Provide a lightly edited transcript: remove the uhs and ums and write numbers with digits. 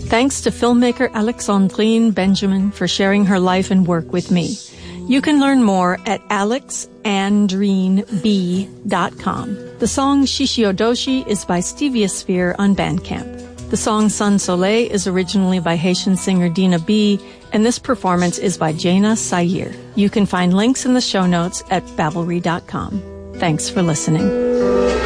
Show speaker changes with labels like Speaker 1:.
Speaker 1: Thanks to filmmaker Alexandrine Benjamin for sharing her life and work with me. You can learn more at alexandrineb.com. The song Shishiodoshi is by Stevia Sphere on Bandcamp. The song Sun Soleil is originally by Haitian singer Dina B, and this performance is by Jaina Sayir. You can find links in the show notes at Babbelry.com. Thanks for listening.